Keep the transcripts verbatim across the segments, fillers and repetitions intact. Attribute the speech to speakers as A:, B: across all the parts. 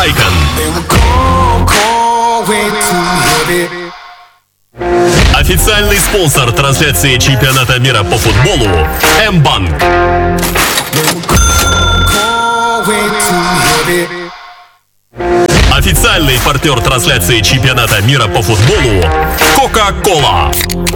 A: Айкон. Официальный спонсор трансляции чемпионата мира по футболу М-банк. Официальный партнер трансляции чемпионата мира по футболу Кока-Кола.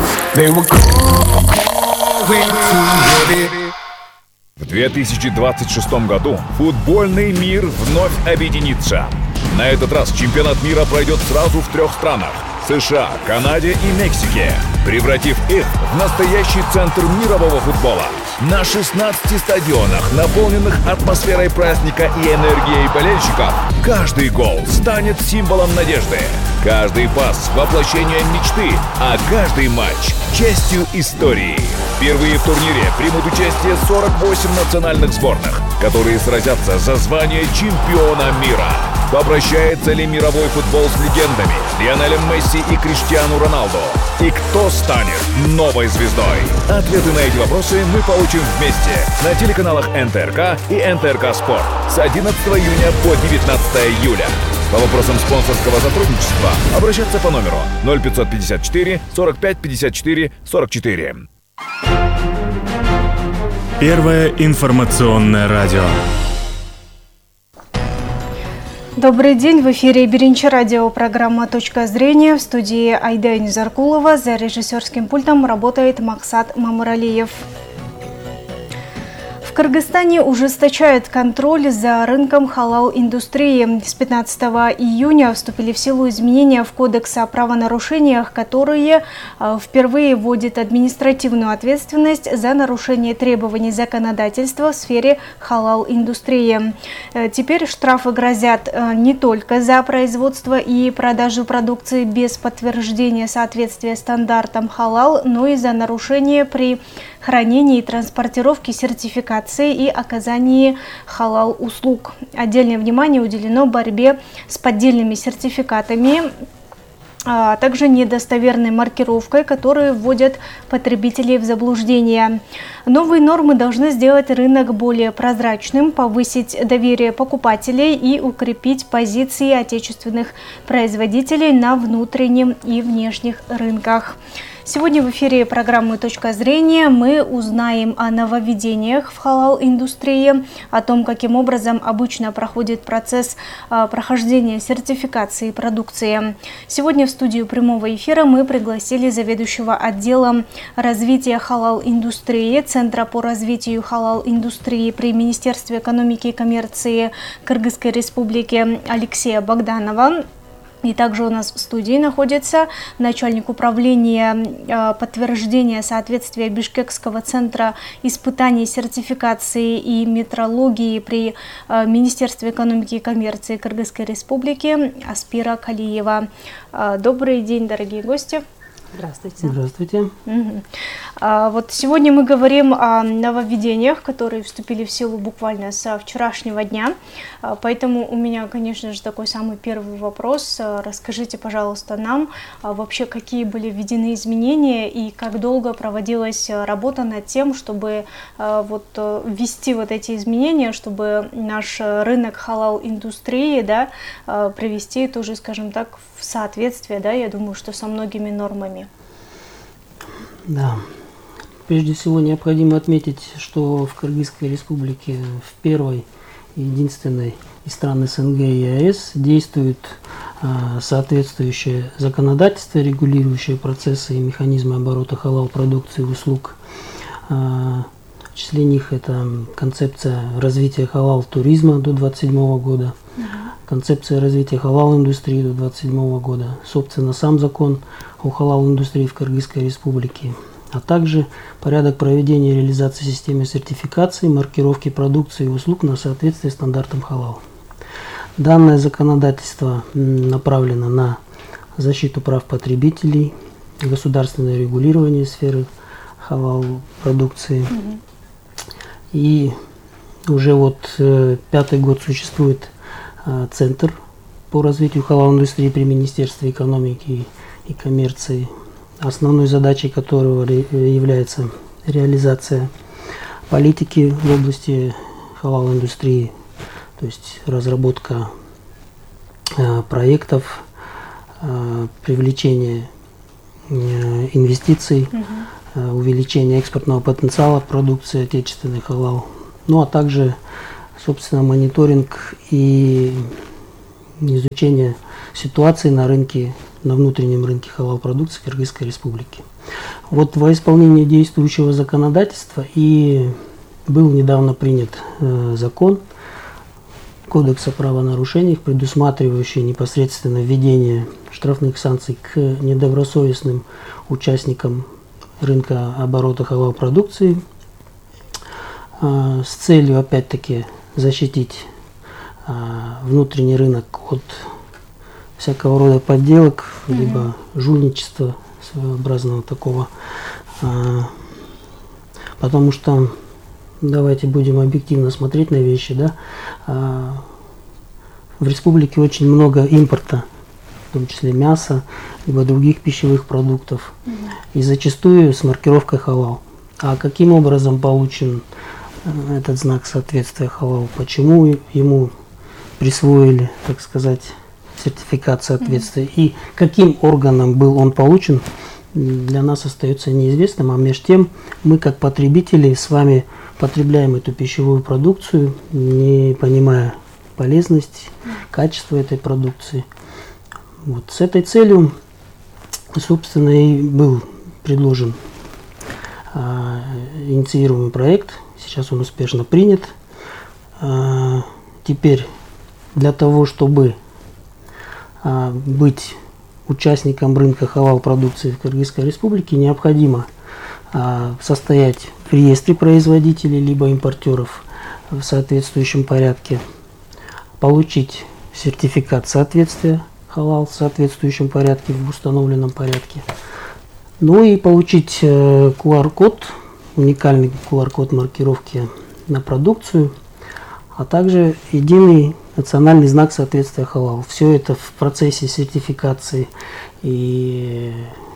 B: В две тысячи двадцать шестом году футбольный мир вновь объединится. На этот раз чемпионат мира пройдет сразу в трех странах – США, Канаде и Мексике, превратив их в настоящий центр мирового футбола. На шестнадцати стадионах, наполненных атмосферой праздника и энергией болельщиков, каждый гол станет символом надежды. Каждый пас – воплощением мечты, а каждый матч – частью истории. Впервые в турнире примут участие сорок восемь национальных сборных, которые сразятся за звание чемпиона мира. Попрощается ли мировой футбол с легендами Лионелем Месси и Криштиану Роналду? И кто станет новой звездой? Ответы на эти вопросы мы получим вместе на телеканалах эн тэ эр ка и эн тэ эр ка Спорт с одиннадцатого июня по девятнадцатое июля. По вопросам спонсорского сотрудничества обращаться по номеру ноль пятьсот пятьдесят четыре сорок пять пятьдесят четыре сорок четыре.
C: Первое информационное радио.
D: Добрый день, в эфире Беринчи радио, программа «Точка зрения», в студии Айда Низаркулова, за режиссерским пультом работает Максат Мамыралиев. В Кыргызстане ужесточают контроль за рынком халал-индустрии. С пятнадцатого июня вступили в силу изменения в Кодекс о правонарушениях, которые впервые вводят административную ответственность за нарушение требований законодательства в сфере халал-индустрии. Теперь штрафы грозят не только за производство и продажу продукции без подтверждения соответствия стандартам халал, но и за нарушение при хранении и транспортировке сертификации и оказании халал-услуг. Отдельное внимание уделено борьбе с поддельными сертификатами, а также недостоверной маркировкой, которые вводят потребителей в заблуждение. Новые нормы должны сделать рынок более прозрачным, повысить доверие покупателей и укрепить позиции отечественных производителей на внутреннем и внешних рынках. Сегодня в эфире программы «Точка зрения» мы узнаем о нововведениях в халал-индустрии, о том, каким образом обычно проходит процесс прохождения сертификации продукции. Сегодня в студию прямого эфира мы пригласили заведующего отделом развития халал-индустрии Центра по развитию халал-индустрии при Министерстве экономики и коммерции Кыргызской Республики Алексея Богданова. И также у нас в студии находится начальник управления подтверждения соответствия Бишкекского центра испытаний, сертификации и метрологии при Министерстве экономики и коммерции Кыргызской Республики Аспира Калиева. Добрый день, дорогие гости.
E: Здравствуйте.
D: Здравствуйте. Угу. А, вот сегодня мы говорим о нововведениях, которые вступили в силу буквально со вчерашнего дня. А, поэтому у меня, конечно же, такой самый первый вопрос. А, расскажите, пожалуйста, нам а, вообще, какие были введены изменения и как долго проводилась работа над тем, чтобы а, вот, ввести вот эти изменения, чтобы наш рынок халал-индустрии, да, а, привести тоже, скажем так, в соответствие, да, я думаю, что со многими нормами.
E: Да. Прежде всего необходимо отметить, что в Кыргызской Республике в первой и единственной из стран эс эн гэ и е а эс действует а, соответствующее законодательство, регулирующее процессы и механизмы оборота халал-продукции и услуг. А, в числе них это концепция развития халал-туризма до две тысячи двадцать седьмого года, концепция развития халал-индустрии до две тысячи двадцать седьмого года, собственно, сам закон о халал-индустрии в Кыргызской Республике, а также порядок проведения и реализации системы сертификации, маркировки продукции и услуг на соответствие стандартам халал. Данное законодательство направлено на защиту прав потребителей, государственное регулирование сферы халал-продукции. Mm-hmm. И уже вот э, пятый год существует э, Центр по развитию халал-индустрии при Министерстве экономики и коммерции, основной задачей которого является реализация политики в области халал-индустрии, то есть разработка проектов привлечения инвестиций, угу. увеличения экспортного потенциала продукции отечественной халал, ну а также, собственно, мониторинг и изучение ситуации на рынке, на внутреннем рынке халал-продукции Кыргызской Республики. Вот во исполнение действующего законодательства и был недавно принят э, закон Кодекс о правонарушениях, предусматривающий непосредственно введение штрафных санкций к недобросовестным участникам рынка оборота халал-продукции э, с целью, опять-таки, защитить э, внутренний рынок от всякого рода подделок, mm-hmm. либо жульничества своеобразного такого. Э, потому что давайте будем объективно смотреть на вещи, да. В республике очень много импорта, в том числе мяса, либо других пищевых продуктов, mm-hmm. и зачастую с маркировкой халал. А каким образом получен этот знак соответствия халал? Почему ему присвоили, так сказать, сертификат соответствия? Mm-hmm. И каким органом был он получен, для нас остается неизвестным, а между тем мы, как потребители, с вами потребляем эту пищевую продукцию, не понимая полезность, качество этой продукции. Вот с этой целью, собственно, и был предложен а, инициируемый проект. Сейчас он успешно принят. А, теперь для того, чтобы а, быть участником рынка халал-продукции в Кыргызской Республике, необходимо а, состоять в реестре производителей либо импортеров в соответствующем порядке, получить сертификат соответствия халал в соответствующем порядке, в установленном порядке, ну и получить э, ку ар код, уникальный ку ар код маркировки на продукцию, а также единый национальный знак соответствия халал. Все это в процессе сертификации и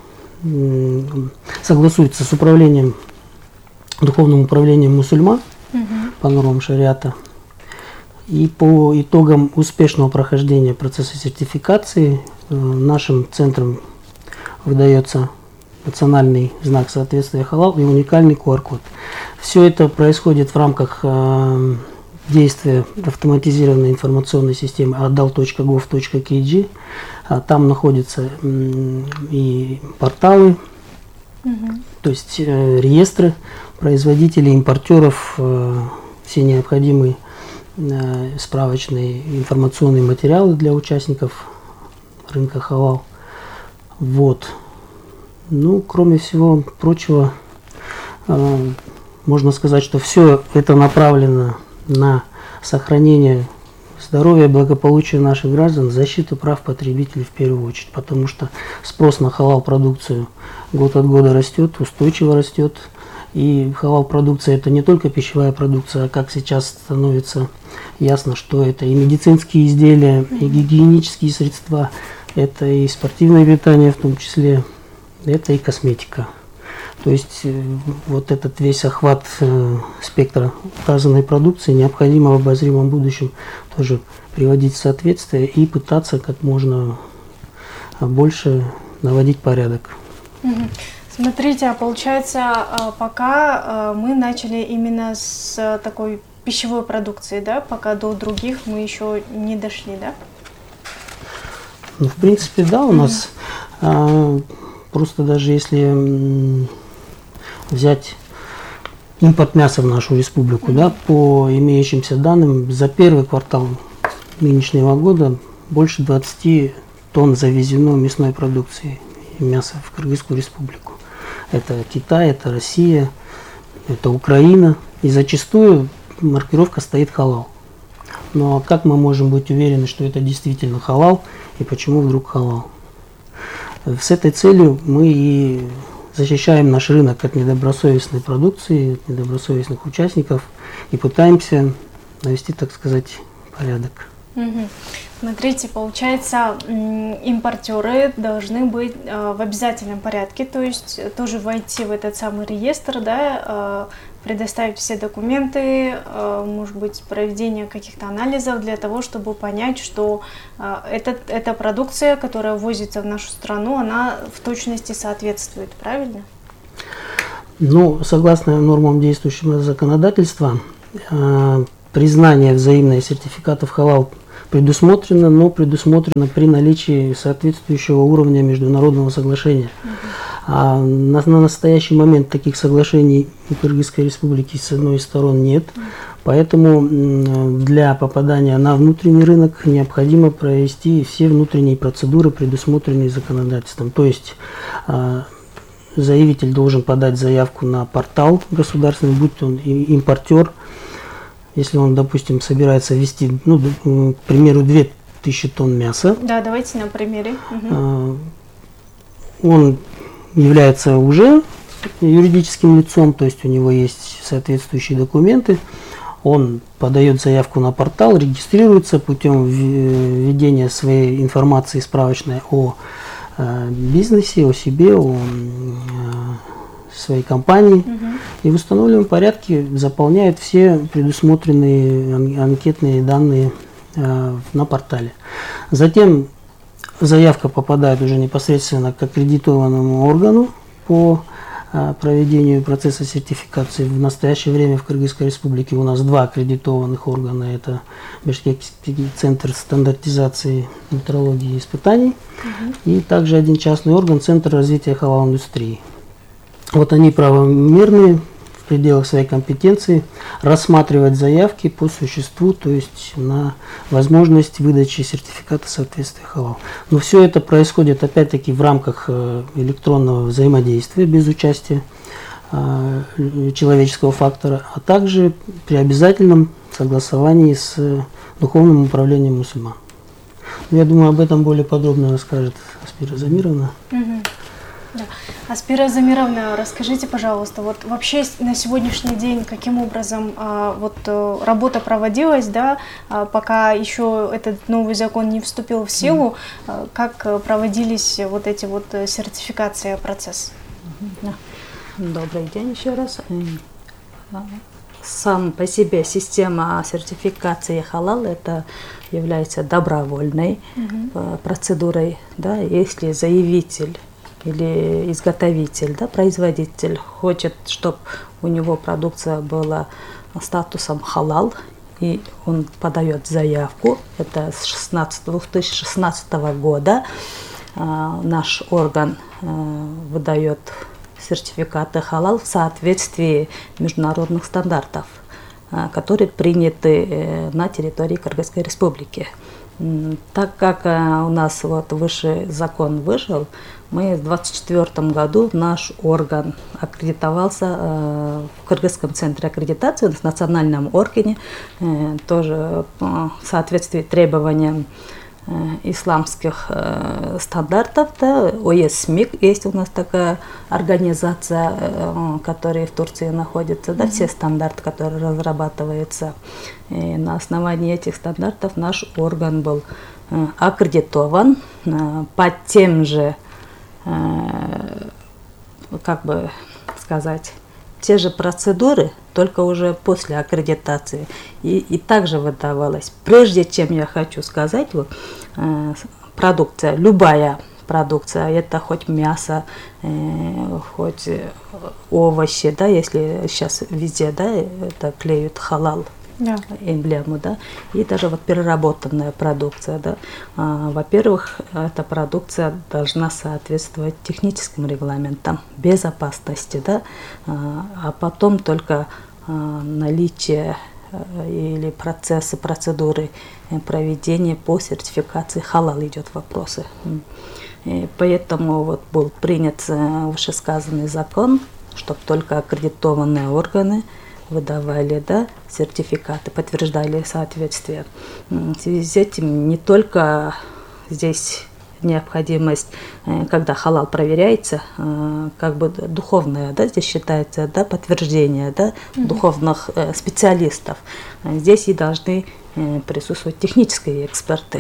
E: э, согласуется с управлением, духовным управлением мусульман угу. по нормам шариата. И по итогам успешного прохождения процесса сертификации э, нашим центром выдается национальный знак соответствия халал и уникальный ку ар код. Все это происходит в рамках э, действия автоматизированной информационной системы адал точка гов точка кей джи. А там находятся э, и порталы, угу. то есть э, реестры производителей, импортеров, э, все необходимые справочные информационные материалы для участников рынка халал. Вот. Ну, кроме всего прочего, э, можно сказать, что все это направлено на сохранение здоровья и благополучия наших граждан, защиту прав потребителей в первую очередь, потому что спрос на халал-продукцию год от года растет, устойчиво растет. И халал-продукция – это не только пищевая продукция, а как сейчас становится ясно, что это и медицинские изделия, и гигиенические средства, это и спортивное питание в том числе, это и косметика. То есть вот этот весь охват э, спектра указанной продукции необходимо в обозримом будущем тоже приводить в соответствие и пытаться как можно больше наводить порядок.
D: Смотрите, а получается, пока мы начали именно с такой пищевой продукции, да, пока до других мы еще не дошли, да?
E: Ну, в принципе, да, у mm-hmm. нас а, просто даже если взять импорт мяса в нашу республику, mm-hmm. да, по имеющимся данным, за первый квартал нынешнего года больше двадцати тонн завезено мясной продукции и мяса в Кыргызскую республику. Это Китай, это Россия, это Украина. И зачастую маркировка стоит халал. Но как мы можем быть уверены, что это действительно халал и почему вдруг халал? С этой целью мы и защищаем наш рынок от недобросовестной продукции, от недобросовестных участников и пытаемся навести, так сказать, порядок.
D: Угу. Смотрите, получается, импортеры должны быть в обязательном порядке, то есть тоже войти в этот самый реестр, да, предоставить все документы, может быть, проведение каких-то анализов для того, чтобы понять, что эта, эта продукция, которая ввозится в нашу страну, она в точности соответствует, правильно?
E: Ну, согласно нормам действующего законодательства, признание взаимных сертификатов халал предусмотрено, но предусмотрено при наличии соответствующего уровня международного соглашения. А на, на настоящий момент таких соглашений у Кыргызской республики с одной из сторон нет, поэтому для попадания на внутренний рынок необходимо провести все внутренние процедуры, предусмотренные законодательством. То есть заявитель должен подать заявку на портал государственный, будь он и импортер. Если он, допустим, собирается ввести, ну, к примеру, две тысячи тонн мяса.
D: Да, давайте на примере.
E: Угу. Он является уже юридическим лицом, то есть у него есть соответствующие документы. Он подает заявку на портал, регистрируется путем введения своей информации справочной о бизнесе, о себе, о своей компании, угу. и в установленном порядке заполняет все предусмотренные анкетные данные э, на портале. Затем заявка попадает уже непосредственно к аккредитованному органу по э, проведению процесса сертификации. В настоящее время в Кыргызской республике у нас два аккредитованных органа. Это Бишкекский центр стандартизации, метрологии и испытаний, угу. и также один частный орган, Центр развития халал-индустрии. Вот они правомерные в пределах своей компетенции рассматривать заявки по существу, то есть на возможность выдачи сертификата соответствия халал. Но все это происходит опять-таки в рамках электронного взаимодействия без участия человеческого фактора, а также при обязательном согласовании с духовным управлением мусульман. Я думаю, об этом более подробно расскажет Аспира Замировна.
D: Угу. Да. Аспира Замировна, расскажите, пожалуйста, вот вообще на сегодняшний день каким образом а, вот работа проводилась, да, а, пока еще этот новый закон не вступил в силу, а, как проводились вот эти вот сертификации, процесс?
F: Да. Добрый день еще раз. Сам по себе система сертификации халал это является добровольной угу. процедурой, да, если заявитель или изготовитель, да, производитель хочет, чтобы у него продукция была статусом халал, и он подает заявку, это с две тысячи шестнадцатого года э, наш орган э, выдает сертификаты халал в соответствии международных стандартов, э, которые приняты э, на территории Кыргызской республики. Так как у нас вот высший закон вышел, мы в двадцать четвёртом году наш орган аккредитовался э, в Кыргызском центре аккредитации, в национальном органе, э, тоже в соответствии требованиям э, исламских э, стандартов. Да, ОЕС-МИК есть у нас такая организация, э, которая в Турции находится, да, все стандарты, которые разрабатываются. И на основании этих стандартов наш орган был э, аккредитован э, по тем же, э, как бы сказать, те же процедуры, только уже после аккредитации. И, и также выдавалось. Прежде чем я хочу сказать, вот, э, продукция, любая продукция, это хоть мясо, э, хоть овощи, да, если сейчас везде, да, это клеют халал. Да. Эмблему, да, и даже вот переработанная продукция, да. А, во-первых, эта продукция должна соответствовать техническим регламентам безопасности, да, а, а потом только а, наличие а, или процессы, процедуры проведения по сертификации халал идет вопросы. И поэтому вот был принят вышесказанный закон, чтобы только аккредитованные органы выдавали, да, сертификаты, подтверждали соответствие. В связи с этим не только здесь необходимость, когда халал проверяется, как бы духовное, да, здесь считается, да, подтверждение, да, mm-hmm. духовных специалистов. Здесь и должны присутствовать технические эксперты,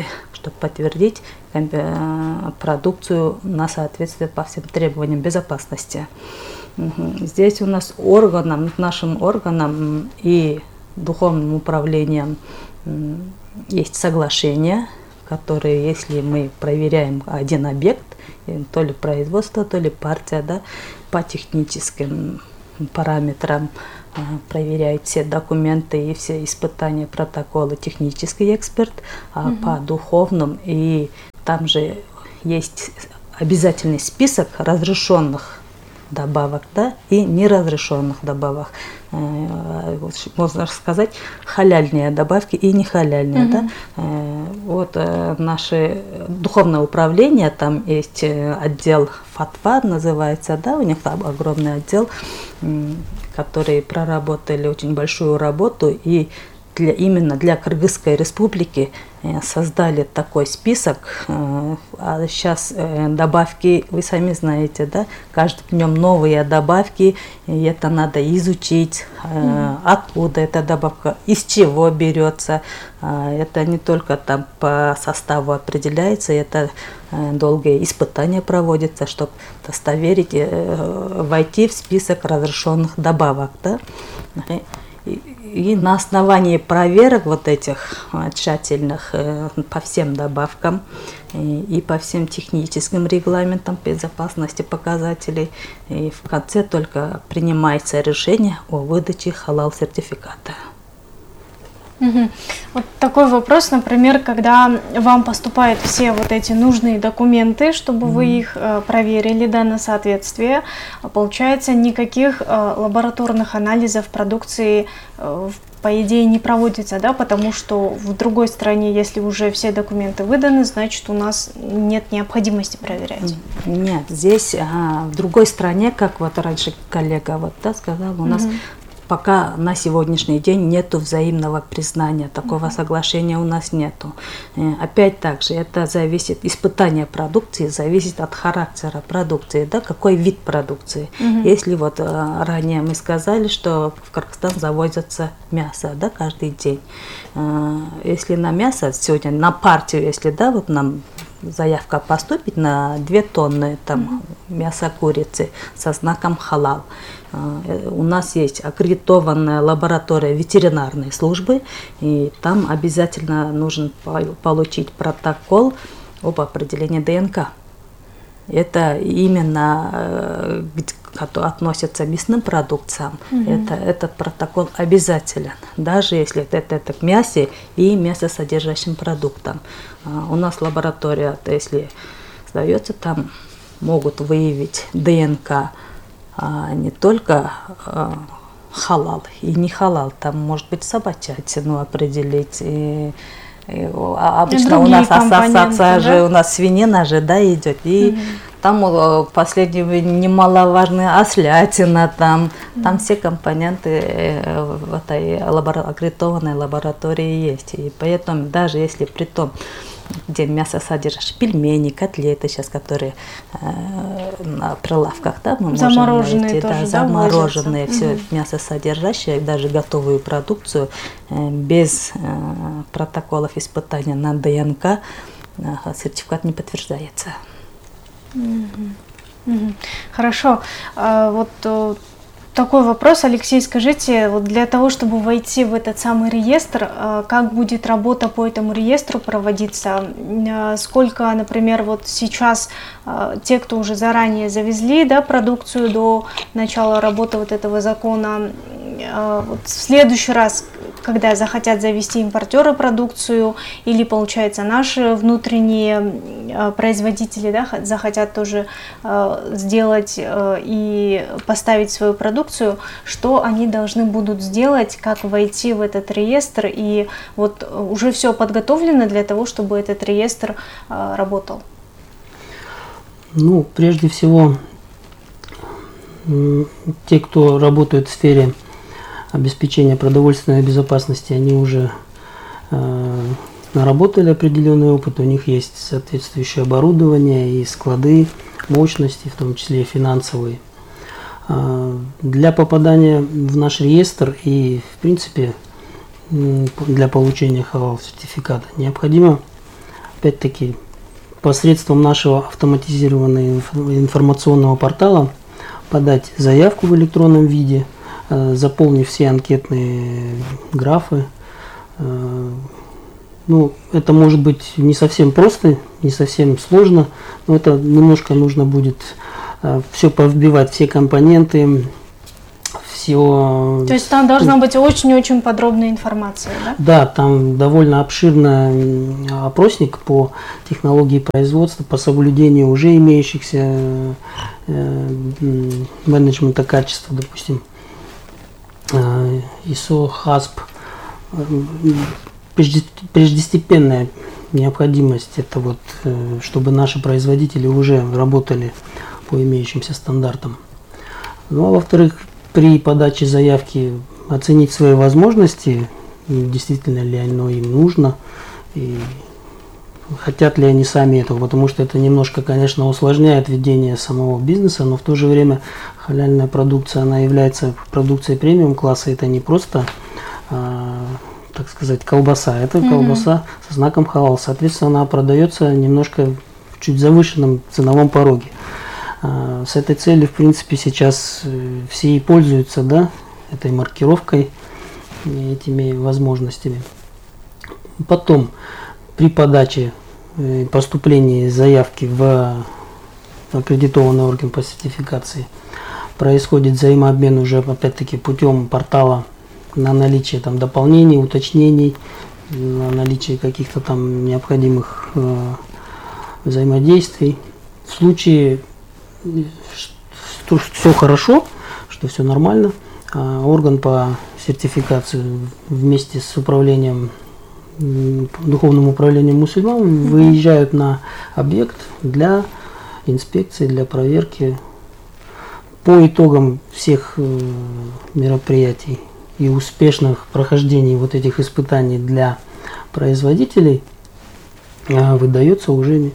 F: чтобы подтвердить продукцию на соответствие по всем требованиям безопасности. Здесь у нас органам, нашим органам и духовным управлением есть соглашение, которые, если мы проверяем один объект, то ли производство, то ли партия, да, по техническим параметрам проверяет все документы и все испытания, протоколы технический эксперт, а угу. по духовным, и там же есть обязательный список разрешенных добавок, да, и неразрешенных добавок. Можно сказать, халяльные добавки и нехаляльные. Mm-hmm. Да? Вот наше духовное управление, там есть отдел фатва, называется, да, у них там огромный отдел, которые проработали очень большую работу и для, именно для Кыргызской республики создали такой список. А сейчас добавки, вы сами знаете, да, каждым днем новые добавки, и это надо изучить, mm-hmm. откуда эта добавка, из чего берется. Это не только там по составу определяется, это долгие испытания проводятся, чтобы удостоверить, войти в список разрешенных добавок. Да? И на основании проверок вот этих тщательных э, по всем добавкам и, и по всем техническим регламентам безопасности показателей, и в конце только принимается решение о выдаче халал-сертификата.
D: Угу. Вот такой вопрос, например, когда вам поступают все вот эти нужные документы, чтобы mm-hmm. вы их э, проверили, да, на соответствие, получается, никаких э, лабораторных анализов продукции э, по идее не проводится, да, потому что в другой стране, если уже все документы выданы, значит, у нас нет необходимости проверять.
F: Нет, здесь а, в другой стране, как вот раньше коллега вот, да, сказал, у нас mm-hmm. пока на сегодняшний день нету взаимного признания, такого mm-hmm. соглашения у нас нету. Опять также это зависит, испытание продукции зависит от характера продукции, да, какой вид продукции. Mm-hmm. Если вот ранее мы сказали, что в Кыргызстан завозится мясо, да, каждый день. Если на мясо сегодня, на партию, если, да, вот нам заявка поступит на две тонны там, mm-hmm. мяса курицы со знаком халал. У нас есть аккредитованная лаборатория ветеринарной службы, и там обязательно нужно получить протокол об определении ДНК. Это именно относится к мясным продукциям. Mm-hmm. Это, этот протокол обязателен, даже если это, это к мясе и мясосодержащим продуктам. У нас лаборатория, если сдается, там могут выявить ДНК, а не только а, халал и не халал, там может быть собачатину определить. И, и, а обычно у нас ассоциация же, да? У нас свинина же, да, идет, и mm-hmm. там последние немаловажная ослятина, там, mm-hmm. там все компоненты в этой лабора- аккредитованной лаборатории есть. И поэтому даже если при том, где мясо содержит, пельмени, котлеты сейчас, которые э, на прилавках, да, мы
D: замороженные
F: можем найти,
D: тоже,
F: да,
D: да,
F: замороженные, все
D: угу.
F: мясо содержащее, даже готовую продукцию э, без э, протоколов испытания на ДНК э, сертификат не подтверждается.
D: Угу. Угу. Хорошо. А, вот такой вопрос, Алексей, скажите, вот для того, чтобы войти в этот самый реестр, как будет работа по этому реестру проводиться? Сколько, например, вот сейчас те, кто уже заранее завезли, да, продукцию до начала работы вот этого закона, вот в следующий раз, когда захотят завести импортеры продукцию, или, получается, наши внутренние производители, да, захотят тоже сделать и поставить свою продукцию, что они должны будут сделать, как войти в этот реестр, и вот уже все подготовлено для того, чтобы этот реестр работал?
E: Ну, прежде всего, те, кто работает в сфере обеспечения продовольственной безопасности, они уже э, наработали определенный опыт, у них есть соответствующее оборудование и склады, мощности, в том числе и финансовые. Э, для попадания в наш реестр и, в принципе, для получения халал-сертификата необходимо опять-таки, посредством нашего автоматизированного информационного портала подать заявку в электронном виде, заполнив все анкетные графы. Ну, это может быть не совсем просто, не совсем сложно, но это немножко нужно будет все повбивать, все компоненты, все.
D: То есть там должна быть очень-очень подробная информация, да?
E: Да, там довольно обширный опросник по технологии производства, по соблюдению уже имеющихся менеджмента качества, допустим, ай эс о, хасп. Преждестепенная необходимость это вот, чтобы наши производители уже работали по имеющимся стандартам. Ну а во-вторых, при подаче заявки оценить свои возможности, действительно ли оно им нужно, и хотят ли они сами этого, потому что это немножко, конечно, усложняет ведение самого бизнеса, но в то же время халяльная продукция, она является продукцией премиум класса, это не просто, а, так сказать, колбаса, это mm-hmm. колбаса со знаком халал, соответственно, она продается немножко в чуть завышенном ценовом пороге. С этой целью, в принципе, сейчас все и пользуются, да, этой маркировкой, этими возможностями. Потом, при подаче, поступлении заявки в аккредитованный орган по сертификации, происходит взаимообмен уже, опять-таки, путем портала на наличие там дополнений, уточнений, на наличие каких-то там необходимых э, взаимодействий. В случае что все хорошо, что все нормально, орган по сертификации вместе с управлением, духовным управлением мусульман mm-hmm. выезжают на объект для инспекции, для проверки. По итогам всех мероприятий и успешных прохождений вот этих испытаний для производителей выдается уже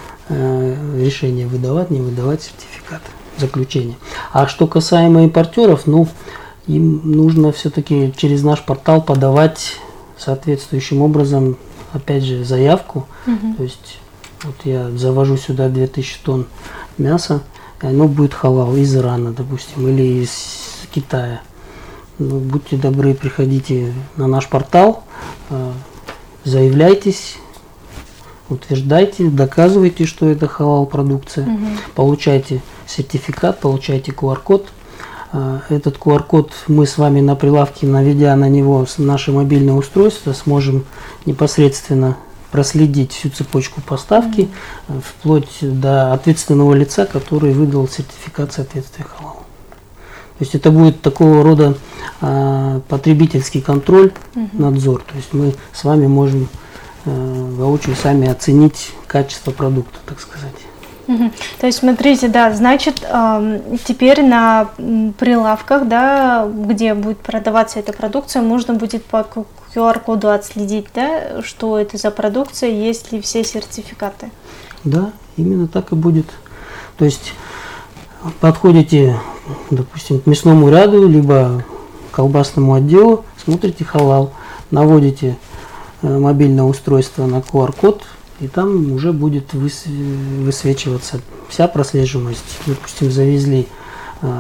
E: решение выдавать, не выдавать сертификат заключения. А что касаемо импортеров, ну, им нужно все-таки через наш портал подавать соответствующим образом, опять же, заявку. Угу. То есть, вот я завожу сюда две тысячи тонн мяса, и оно будет халал из Ирана, допустим, или из Китая. Ну, будьте добры, приходите на наш портал, заявляйтесь, утверждайте, доказывайте, что это халал продукция, угу. получайте сертификат, получайте ку ар код. Этот ку ар код мы с вами на прилавке, наведя на него наше мобильное устройство, сможем непосредственно проследить всю цепочку поставки, угу. вплоть до ответственного лица, который выдал сертификат соответствия халалу. То есть это будет такого рода а, потребительский контроль, угу. надзор. То есть мы с вами можем воочию сами оценить качество продукта, так сказать.
D: Угу. То есть, смотрите, да, значит, э, теперь на прилавках, да, где будет продаваться эта продукция, можно будет по ку ар коду отследить, да, что это за продукция, есть ли все сертификаты.
E: Да, именно так и будет. То есть, подходите, допустим, к мясному ряду, либо к колбасному отделу, смотрите халал, наводите мобильное устройство на ку ар код, и там уже будет высвечиваться вся прослеживаемость. Допустим, завезли э,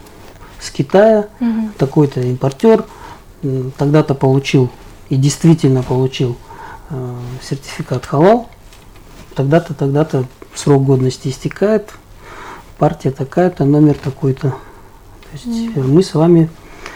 E: с Китая угу. такой-то импортер, э, тогда-то получил и действительно получил э, сертификат халал, тогда-то, тогда-то срок годности истекает, партия такая-то, номер такой-то. То есть угу. мы с вами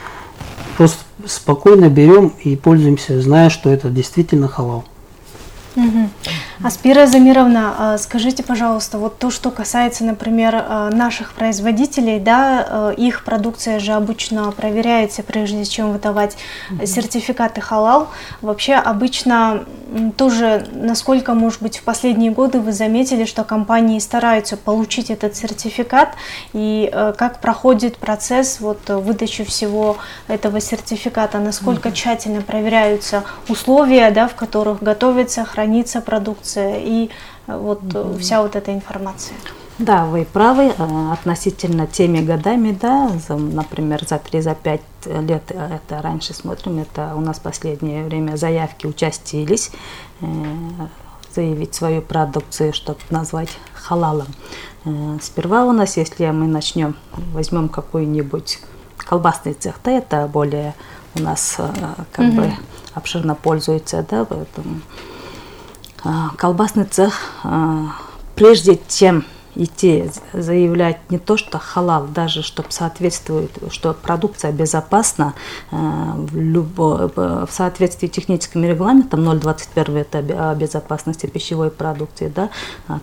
E: просто спокойно берем и пользуемся, зная, что это действительно халал.
D: Угу. Аспира Замировна, скажите, пожалуйста, вот то, что касается, например, наших производителей, да, их продукция же обычно проверяется, прежде чем выдавать угу. сертификаты халал. Вообще обычно тоже, насколько, может быть, в последние годы вы заметили, что компании стараются получить этот сертификат, и как проходит процесс вот выдачи всего этого сертификата, насколько угу. тщательно проверяются условия, да, в которых готовится, хранится продукция и вот mm-hmm. вся вот эта информация.
F: Да, вы правы относительно теми годами, да, за, например, за три, за пять лет, это раньше смотрим, это у нас в последнее время заявки участились, заявить свою продукцию, чтобы назвать халалом. Сперва у нас, если мы начнем, возьмем какой-нибудь колбасный цех, да, это более у нас как mm-hmm. бы обширно пользуется, да, поэтому колбасный цех, прежде чем идти заявлять не то, что халал, даже чтобы соответствует, что продукция безопасна в, любо, в соответствии с техническим регламентом ноль двадцать один это о безопасности пищевой продукции, да,